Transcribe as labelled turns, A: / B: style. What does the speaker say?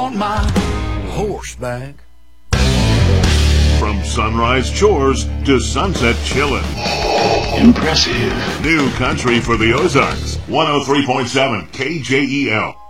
A: on my horseback.
B: From sunrise chores to sunset chillin'.
C: Impressive.
B: New country for the Ozarks. 103.7 KJEL.